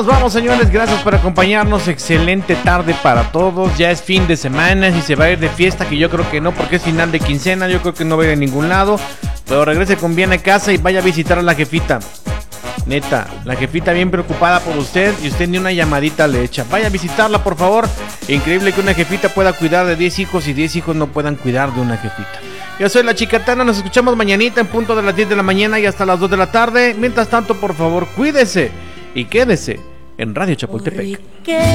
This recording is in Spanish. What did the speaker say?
Nos vamos, señores, gracias por acompañarnos, excelente tarde para todos, ya es fin de semana, si se va a ir de fiesta, que yo creo que no, porque es final de quincena, yo creo que no va a ir a ningún lado, pero regrese con bien a casa y vaya a visitar a la jefita, neta, la jefita bien preocupada por usted y usted ni una llamadita le echa, vaya a visitarla por favor, increíble que una jefita pueda cuidar de 10 hijos y 10 hijos no puedan cuidar de una jefita. Yo soy la Chicatana, nos escuchamos mañanita en punto de las 10 de la mañana y hasta las 2 de la tarde, mientras tanto por favor cuídese y quédese en Radio Chapultepec.